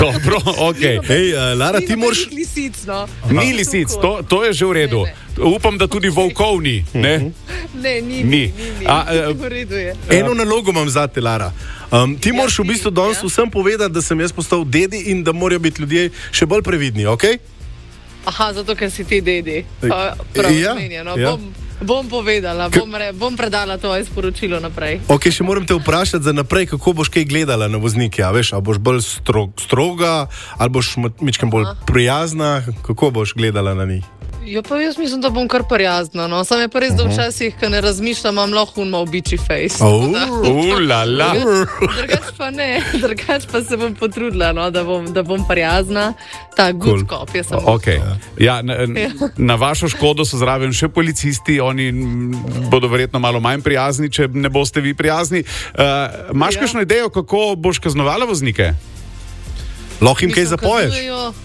Dobro, ok. Hej, Lara, ti moraš... Ni lisic, to je že v redu. Upam, da tudi volkov ni. Ne, ni. V redu je. Eno nalogo imam zate, Lara. Ti moraš v bistvu danes vsem povedati, da sem jaz postal dedi in da morajo biti ljudje še bolj previdni, ok? Aha, zato ker si ti dedi. Bom povedala, bom predala to sporočilo naprej. Ok, še moram te vprašati za naprej, kako boš kaj gledala na voznike, a veš, a boš bolj stroga, ali boš mičkem bolj prijazna, kako boš gledala na njih? Jo, pa jaz mislim, da bom kar prijazna, no. Sam je pa res, da včasih, ko ne razmišljam, imam lahko malo bitchy face. Lala. Drugač pa se bom potrudila, no, da bom prijazna. Ta good cop, jaz sem. Okay. Ja, na vašo škodo so zraven še policisti, oni bodo verjetno malo manj prijazni, če ne boste vi prijazni. Imaš kakšno idejo, kako boš kaznovala voznike? Lahko jim kaj zapoješ?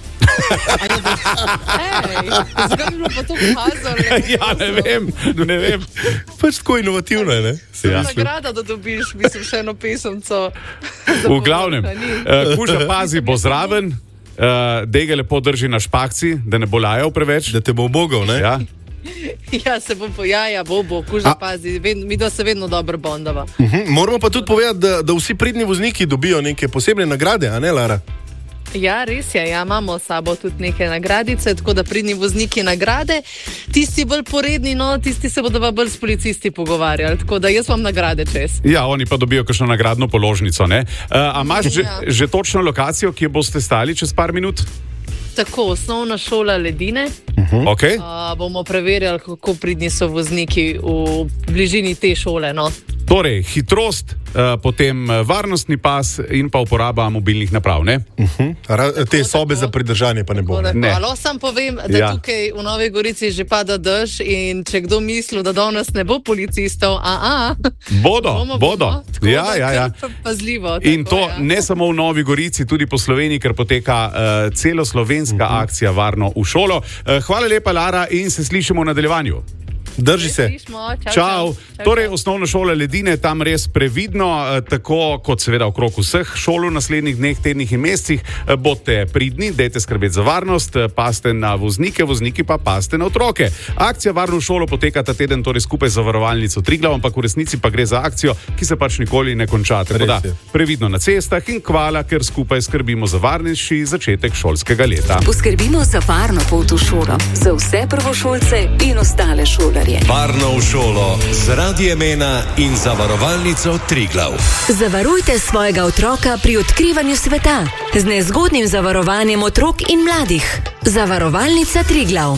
Zakaj bi bilo pa to pokazalo? Ja, ne vem. Pač tako inovativno je, ne? Nagrada, da dobiš, mislim, še eno pesemco. V glavnem, Kuža pazi, bo zraven, Dege lepo drži na špakci, da ne bo lajal preveč. Da te bo ubogal, ne? Ja. Ja, se bom bo, Kuža pazi, mi da se vedno dobro bondava. Moramo pa tudi povedati, da vsi pridni vozniki dobijo neke posebne nagrade, a ne, Lara? Ja, res je, imamo s sabo tudi neke nagradice, tako da pridni vozniki nagrade, tisti bolj poredni, no, tisti se bodo pa bolj s policisti pogovarjali, tako da jaz vam nagrade čez. Ja, oni pa dobijo kakšno nagradno položnico, ne? A imaš že točno lokacijo, kje boste stali čez par minut? Tako, osnovna šola Ledine. Okay. Bomo preverjali, kako pridni so vozniki v bližini te šole, no. Torej, hitrost, potem varnostni pas in pa uporaba mobilnih naprav, ne? Te sobe za pridržanje pa ne bo. Lahko sam povem, da tukaj v Novi Gorici že pada dež in če kdo misli, da danes ne bo policistov, bodo. Ja. Pazljivo. In to ne samo v Novi Gorici, tudi po Sloveniji, ker poteka celoslovenska akcija Varno v šolo. Hvala lepa, Lara, in se slišimo v nadaljevanju. Drži se. Čau. Torej, osnovna šola Ledine, tam res previdno, tako kot seveda okrog vseh šol v naslednjih dneh, tednih in mesecih. Bodite pridni, dajte skrbeti za varnost, paste na voznike, vozniki pa paste na otroke. Akcija Varno v šolo poteka ta teden, torej skupaj z Zavarovalnico Triglav, ampak v resnici pa gre za akcijo, ki se pač nikoli ne konča. Tako da, previdno na cestah in hvala, ker skupaj skrbimo za varnejši začetek šolskega leta. Poskrbimo za varno pot v šolo, za vse prvošolce in ostale šole. Varno v šolo z Radiem 1 in Zavarovalnico Triglav. Zavarujte svojega otroka pri odkrivanju sveta z nezgodnim zavarovanjem otrok in mladih. Zavarovalnica Triglav.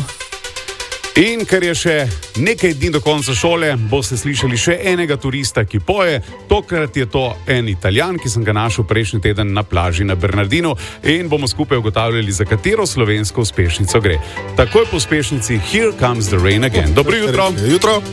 In ker je še nekaj dni do konca šole, boste slišali še enega turista, ki poje. Tokrat je to en Italijan, ki sem ga našel prejšnji teden na plaži na Bernardinu in bomo skupaj ugotavljali, za katero slovensko uspešnico gre. Takoj po uspešnici Here Comes the Rain Again. Dobro jutro.